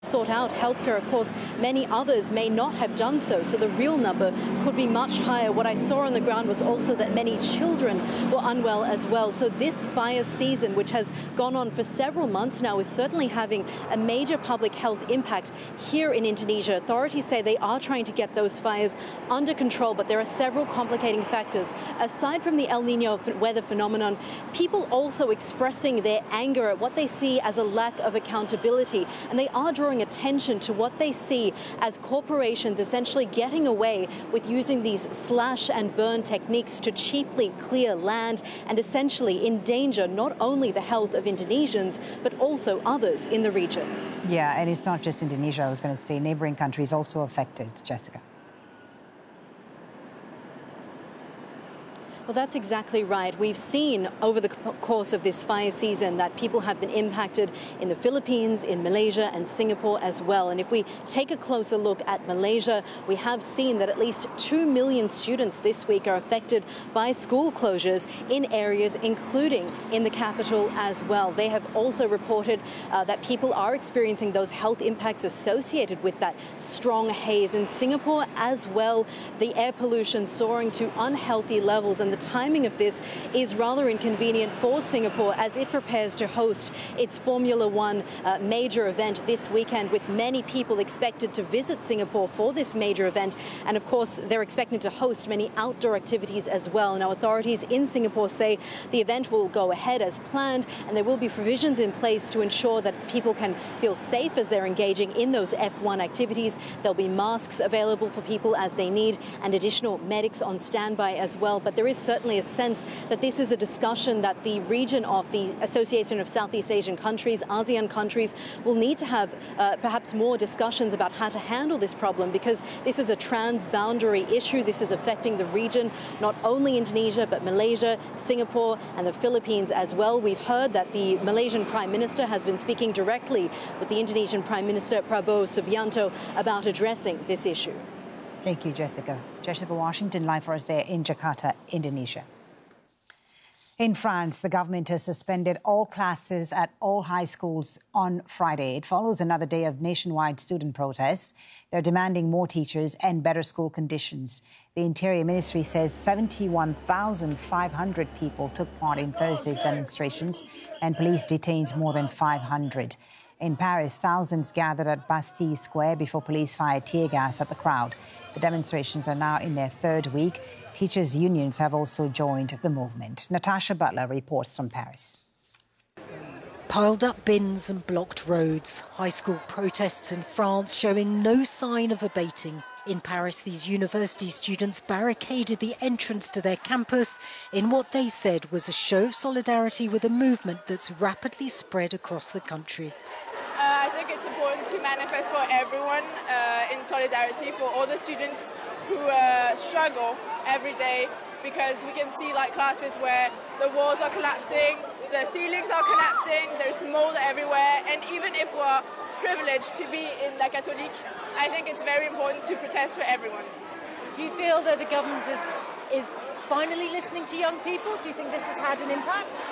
sought out healthcare. Of course, many others may not have done so, so the real number could be much higher. What I saw on the ground was also that many children were unwell as well. So this fire season, which has gone on for several months now, is certainly having a major public health impact here in Indonesia. Authorities say they are trying to get those fires under control, but there are several complicating factors. Aside from the El Nino weather phenomenon, people also expressing their anger at what they see as a lack of accountability, and they are drawing attention to what they see as corporations essentially getting away with using these slash and burn techniques to cheaply clear land and essentially endanger not only the health of Indonesians, but also others in the region. Yeah, and it's not just Indonesia, I was going to say. Neighboring countries also affected, Jessica. Well, that's exactly right. We've seen over the course of this fire season that people have been impacted in the Philippines, in Malaysia and Singapore as well. And if we take a closer look at Malaysia, we have seen that at least 2 million students this week are affected by school closures in areas including in the capital as well. They have also reported that people are experiencing those health impacts associated with that strong haze. In Singapore as well, the air pollution soaring to unhealthy levels, and the timing of this is rather inconvenient for Singapore as it prepares to host its Formula One major event this weekend, with many people expected to visit Singapore for this major event. And of course, they're expected to host many outdoor activities as well. Now, authorities in Singapore say the event will go ahead as planned, and there will be provisions in place to ensure that people can feel safe as they're engaging in those F1 activities. There'll be masks available for people as they need and additional medics on standby as well. But there is certainly a sense that this is a discussion that the region of the Association of Southeast Asian Countries, ASEAN countries, will need to have perhaps more discussions about how to handle this problem, because this is a transboundary issue. This is affecting the region, not only Indonesia, but Malaysia, Singapore and the Philippines as well. We've heard that the Malaysian Prime Minister has been speaking directly with the Indonesian Prime Minister Prabowo Subianto about addressing this issue. Thank you, Jessica. Jessica Washington, live for us there in Jakarta, Indonesia. In France, the government has suspended all classes at all high schools on Friday. It follows another day of nationwide student protests. They're demanding more teachers and better school conditions. The Interior Ministry says 71,500 people took part in Thursday's demonstrations, and police detained more than 500. In Paris, thousands gathered at Bastille Square before police fired tear gas at the crowd. The demonstrations are now in their third week. Teachers' unions have also joined the movement. Natasha Butler reports from Paris. Piled up bins and blocked roads. High school protests in France showing no sign of abating. In Paris, these university students barricaded the entrance to their campus in what they said was a show of solidarity with a movement that's rapidly spread across the country. I think it's important to manifest for everyone in solidarity for all the students who struggle every day, because we can see like classes where the walls are collapsing, the ceilings are collapsing, there's mold everywhere, and even if we're privileged to be in La Catholique, I think it's very important to protest for everyone. Do you feel that the government is finally listening to young people? Do you think this has had an impact?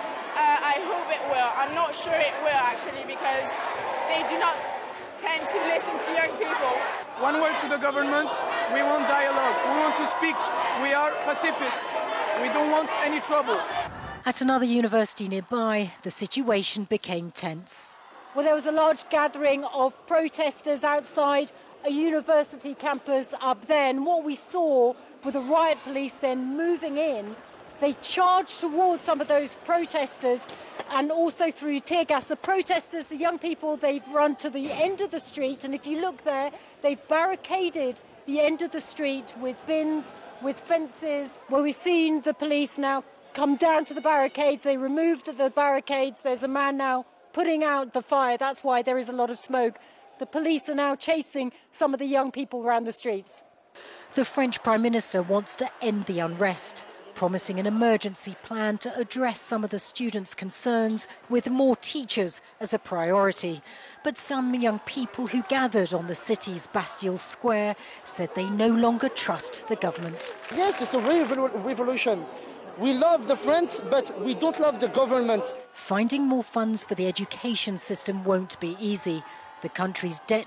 I hope it will. I'm not sure it will actually, because they do not tend to listen to young people. One word to the government: we want dialogue, we want to speak, we are pacifists, we don't want any trouble. At another university nearby, the situation became tense. Well, there was a large gathering of protesters outside a university campus up there, and what we saw with the riot police then moving in, they charged towards some of those protesters and also through tear gas. The protesters, the young people, they've run to the end of the street, and if you look there, they've barricaded the end of the street with bins, with fences. Well, we've seen the police now come down to the barricades. They removed the barricades. There's a man now putting out the fire. That's why there is a lot of smoke. The police are now chasing some of the young people around the streets. The French Prime Minister wants to end the unrest, promising an emergency plan to address some of the students' concerns with more teachers as a priority. But some young people who gathered on the city's Bastille Square said they no longer trust the government. Yes, it's a revolution. We love the French, but we don't love the government. Finding more funds for the education system won't be easy. The country's debt